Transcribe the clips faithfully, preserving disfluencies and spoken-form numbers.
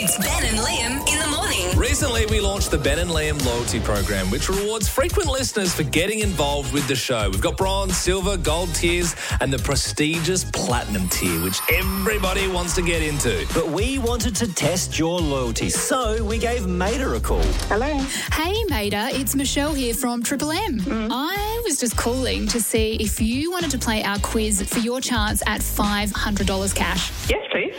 It's Ben and Liam in the morning. Recently, we launched the Ben and Liam Loyalty Program, which rewards frequent listeners for getting involved with the show. We've got bronze, silver, gold tiers, and the prestigious platinum tier, which everybody wants to get into. But we wanted to test your loyalty, so we gave Maida a call. Hello. Hey, Maida, it's Michelle here from Triple M. Mm. I was just calling to see if you wanted to play our quiz for your chance at five hundred dollars cash. Yes, please.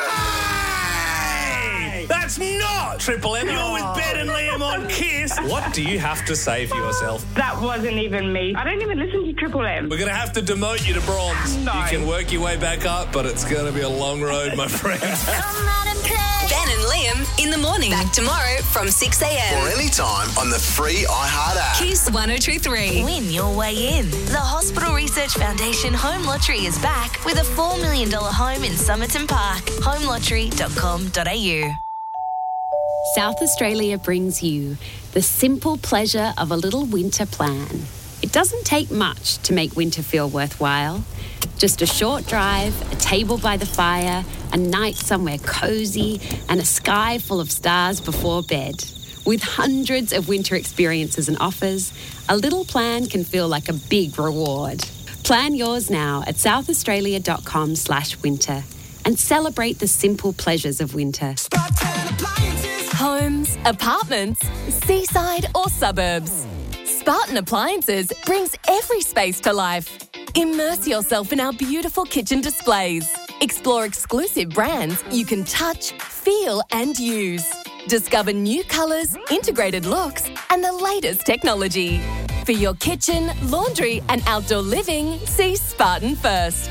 Hey! That's not Triple M. You're with Ben and Liam on Kiss. What do you have to say for yourself? That wasn't even me. I don't even listen to Triple M. We're going to have to demote you to bronze. No. You can work your way back up, but it's going to be a long road, my friend. Ben and Liam in the morning. Back tomorrow from six a.m. Or anytime on the free iHeart app. Kiss one oh two three. Win your way in. The Hospital Research Foundation Home Lottery is back with a four million dollars home in Somerton Park. home lottery dot com dot a u. South Australia brings you the simple pleasure of a little winter plan. It doesn't take much to make winter feel worthwhile. Just a short drive, a table by the fire, a night somewhere cosy, and a sky full of stars before bed. With hundreds of winter experiences and offers, a little plan can feel like a big reward. Plan yours now at southaustralia.com slash winter and celebrate the simple pleasures of winter. Homes, apartments, seaside or suburbs. Spartan Appliances brings every space to life. Immerse yourself in our beautiful kitchen displays. Explore exclusive brands you can touch, feel and use. Discover new colours, integrated looks and the latest technology. For your kitchen, laundry and outdoor living, see Spartan first.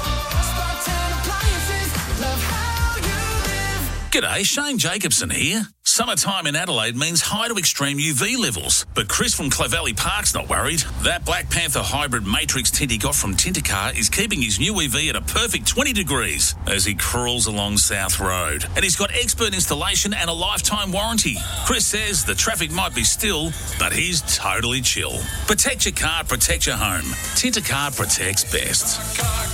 G'day, Shane Jacobson here. Summertime in Adelaide means high to extreme U V levels, but Chris from Clovelly Park's not worried. That Black Panther hybrid Matrix tint he got from Tintercar is keeping his new E V at a perfect twenty degrees as he crawls along South Road. And he's got expert installation and a lifetime warranty. Chris says the traffic might be still, but he's totally chill. Protect your car, protect your home. Tintercar protects best.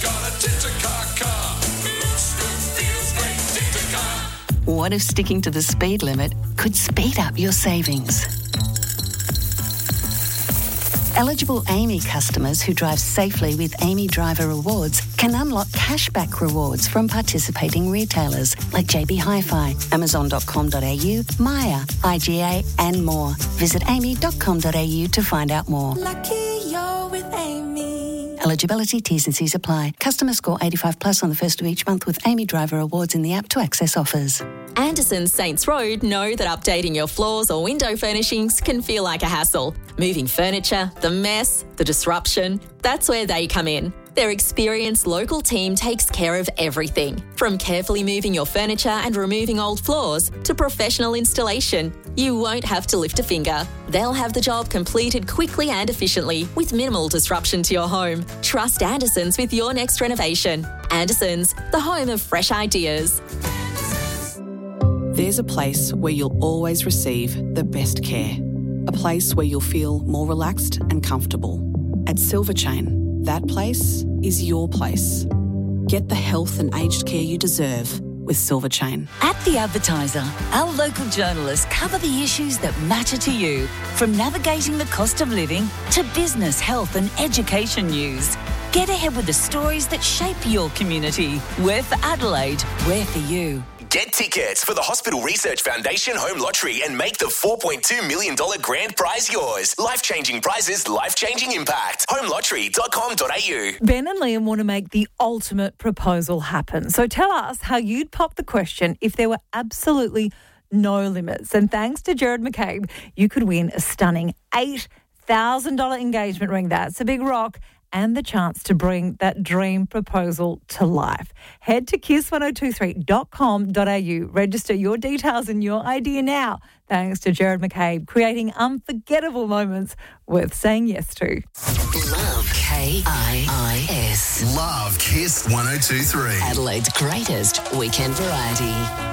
What if sticking to the speed limit could speed up your savings? Eligible Amy customers who drive safely with Amy Driver Rewards can unlock cashback rewards from participating retailers like J B Hi-Fi, amazon dot com dot a u, Maya, I G A and more. Visit amy dot com dot a u to find out more. Lucky you're with Amy. Eligibility, T's and C's apply. Customers score eighty-five plus on the first of each month with Amy Driver Awards in the app to access offers. Anderson's Saints Road know that updating your floors or window furnishings can feel like a hassle. Moving furniture, the mess, the disruption, that's where they come in. Their experienced local team takes care of everything, from carefully moving your furniture and removing old floors to professional installation. You won't have to lift a finger. They'll have the job completed quickly and efficiently with minimal disruption to your home. Trust Anderson's with your next renovation. Anderson's, the home of fresh ideas. There's a place where you'll always receive the best care. A place where you'll feel more relaxed and comfortable. At Silver Chain, that place is your place. Get the health and aged care you deserve with Silver Chain. At The Advertiser, our local journalists cover the issues that matter to you, from navigating the cost of living to business, health and education news. Get ahead with the stories that shape your community. We're for Adelaide, we're for you. Get tickets for the Hospital Research Foundation Home Lottery and make the four point two million dollars grand prize yours. Life-changing prizes, life-changing impact. home lottery dot com dot a u. Ben and Liam want to make the ultimate proposal happen. So tell us how you'd pop the question if there were absolutely no limits. And thanks to Jared McCabe, you could win a stunning eight thousand dollars engagement ring. That's a big rock. And the chance to bring that dream proposal to life. Head to kiss one oh two three dot com dot a u. Register your details and your idea now. Thanks to Jared McCabe, creating unforgettable moments worth saying yes to. Love K I I S. Love Kiss one oh two three. Adelaide's greatest weekend variety.